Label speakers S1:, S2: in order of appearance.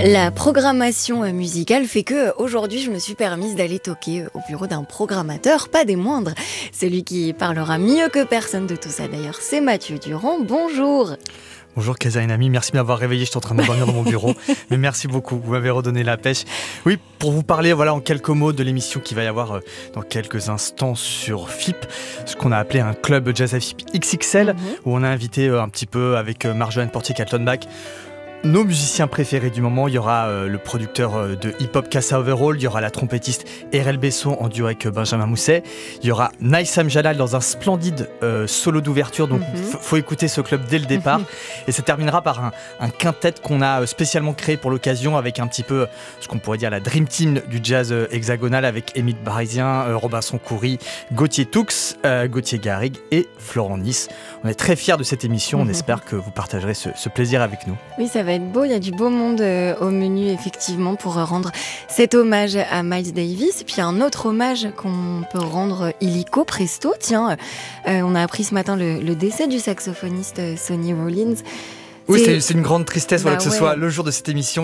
S1: La programmation musicale fait que aujourd'hui je me suis permise d'aller toquer au bureau d'un programmateur, pas des moindres. Celui qui parlera mieux que personne de tout ça d'ailleurs, c'est Mathieu Durand. Bonjour.
S2: Bonjour Kaza et Nami, merci de m'avoir réveillé, j'étais en train de m'endormir dans mon bureau, mais merci beaucoup, vous m'avez redonné la pêche. Oui, pour vous parler en quelques mots de l'émission qu'il va y avoir dans quelques instants sur FIP, ce qu'on a appelé un club jazz à FIP XXL, où on a invité un petit peu avec Marjolaine Portier-Kaltenbach nos musiciens préférés du moment. Il y aura le producteur de hip-hop Kassa Overall, il y aura la trompettiste RL Besson en duo avec Benjamin Mousset, il y aura Naïsam Jalal dans un splendide solo d'ouverture, donc faut écouter ce club dès le départ. Et ça terminera par un quintet qu'on a spécialement créé pour l'occasion, avec un petit peu ce qu'on pourrait dire la dream team du jazz hexagonal, avec Émile Barizien, Robinson Khoury, Gauthier Toux, Gauthier Garrigue et Florent Nice. On est très fiers de cette émission, on espère que vous partagerez ce plaisir avec nous.
S1: Oui, ça va être beau, il y a du beau monde au menu effectivement pour rendre cet hommage à Miles Davis. Et puis il y a un autre hommage qu'on peut rendre illico presto. Tiens, on a appris ce matin le décès du saxophoniste Sonny Rollins.
S2: Oui, c'est une grande tristesse que ce soit le jour de cette émission.